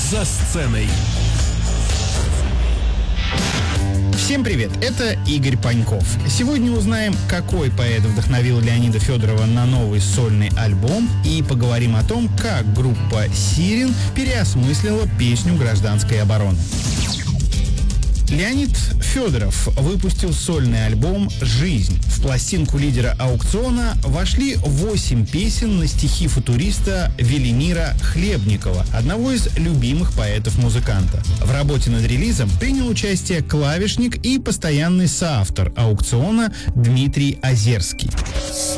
За сценой. Всем привет, это Игорь Паньков. Сегодня узнаем, какой поэт вдохновил Леонида Федорова на новый сольный альбом, и поговорим о том, как группа «Сирен» переосмыслила песню гражданской обороны. Леонид Федоров выпустил сольный альбом «Жизнь». В пластинку лидера аукциона вошли 8 песен на стихи футуриста Велимира Хлебникова, одного из любимых поэтов-музыканта. В работе над релизом принял участие клавишник и постоянный соавтор аукциона Дмитрий Озерский.